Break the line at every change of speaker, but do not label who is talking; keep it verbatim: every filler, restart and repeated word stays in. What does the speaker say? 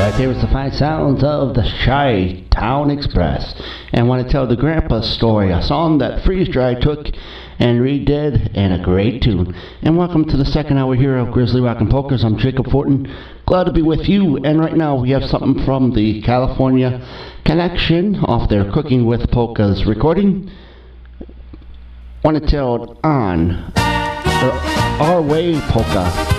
Right there was the fine sounds of the Chi-Town Express. And I want to tell the Grandpa story, a song that Freeze Dry took and redid, and a great tune. And welcome to the second hour here of Grizzly Rockin' Polkas. I'm Jacob Fortin. Glad to be with you. And right now we have something from the California Connection off their Cooking with Polkas recording. Want to tell on the Our Way Polka.